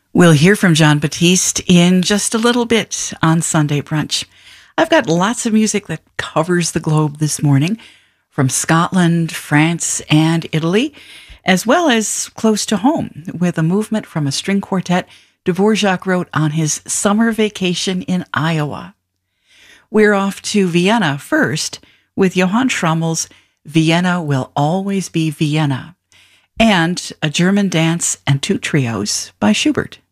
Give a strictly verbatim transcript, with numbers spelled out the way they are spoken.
We'll hear from Jon Batiste in just a little bit on Sunday Brunch. I've got lots of music that covers the globe this morning, from Scotland, France, and Italy, as well as close to home, with a movement from a string quartet Dvorak wrote on his summer vacation in Iowa. We're off to Vienna first with Johann Schrammel's Vienna Will Always Be Vienna, and a German dance and two trios by Schubert.